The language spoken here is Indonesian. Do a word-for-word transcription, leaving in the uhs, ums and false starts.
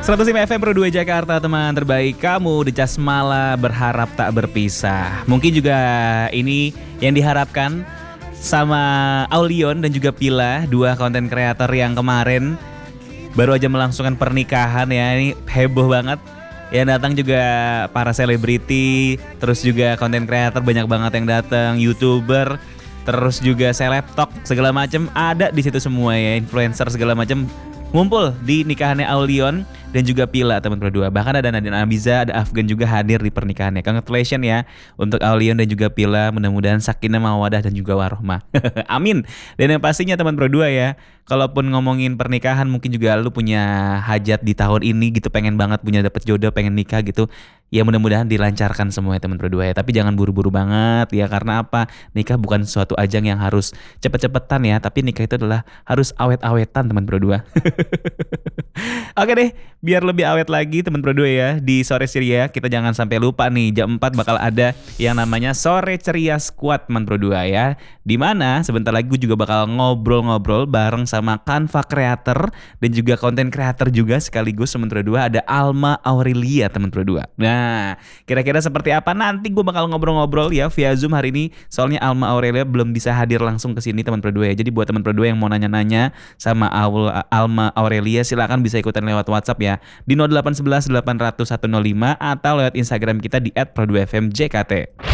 seratus lima F M Pro dua Jakarta, teman terbaik kamu. The Casmala berharap tak berpisah. Mungkin juga ini yang diharapkan sama Aulion dan juga Pila, dua konten kreator yang kemarin baru aja melangsungkan pernikahan ya. Ini heboh banget. Yang datang juga para selebriti, terus juga konten kreator banyak banget yang datang, YouTuber, terus juga selebtok segala macam ada di situ semua ya, influencer segala macam ngumpul di nikahannya Aulion dan juga Pila, teman berdua. Bahkan ada Nadine Amiza, ada Afgan juga hadir di pernikahannya. Congratulations ya untuk Aulion dan juga Pila. Mudah-mudahan sakinah mawadah dan juga warohmah. Amin. Dan yang pastinya teman berdua ya, kalaupun ngomongin pernikahan, mungkin juga lu punya hajat di tahun ini gitu, pengen banget punya dapet jodoh, pengen nikah gitu. Ya mudah-mudahan dilancarkan semua ya teman berdua ya. Tapi jangan buru-buru banget ya, karena apa? Nikah bukan suatu ajang yang harus cepet-cepetan ya, tapi nikah itu adalah harus awet-awetan teman berdua. Oke deh, biar lebih awet lagi teman berdua ya, di Sore Ceria kita jangan sampai lupa nih, jam empat bakal ada yang namanya Sore Ceria Squad teman berdua ya. Dimana sebentar lagi gue juga bakal ngobrol-ngobrol bareng sama Canva Creator dan juga konten creator juga sekaligus teman berdua, ada Alma Aurelia teman berdua. Nah, kira-kira seperti apa nanti gue bakal ngobrol-ngobrol ya via Zoom hari ini. Soalnya Alma Aurelia belum bisa hadir langsung ke sini teman berdua ya. Jadi buat teman berdua yang mau nanya-nanya sama Aul, Alma Aurelia, silakan bisa ikutan lewat WhatsApp ya di nol delapan satu satu delapan nol nol satu nol lima atau lewat Instagram kita di et pro dua f m j k t.